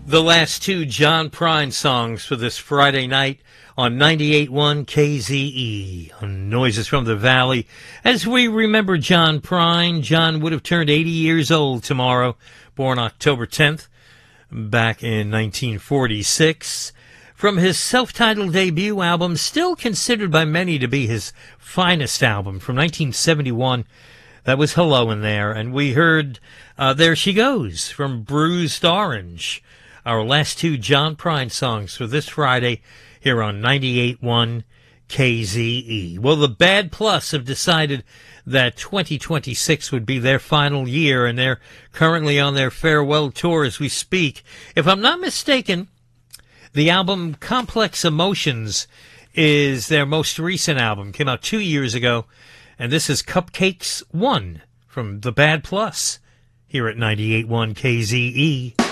The last two John Prine songs for this Friday night on 98.1 KZE on Noises from the Valley. As we remember John Prine, John would have turned 80 years old tomorrow, born October 10th, back in 1946. From his self-titled debut album, still considered by many to be his finest album, from 1971, that was Hello in there. And we heard There She Goes from Bruised Orange. Our last two John Prine songs for this Friday here on 98.1 KZE. Well, the Bad Plus have decided that 2026 would be their final year, and they're currently on their farewell tour as we speak. If I'm not mistaken, the album Complex Emotions is their most recent album. Came out 2 years ago, and this is Cupcakes 1 from the Bad Plus here at 98.1 KZE.